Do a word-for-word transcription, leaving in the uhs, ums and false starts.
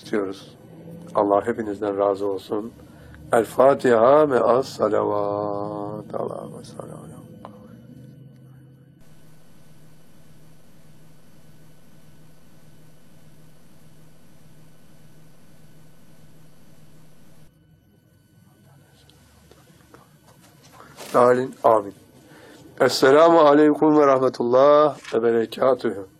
istiyoruz. Allah hepinizden razı olsun. El Fatiha me'as salavat. Allahümme salli ala. Amin. Amin. Esselamu aleyküm ve rahmetullah ve berekatühü.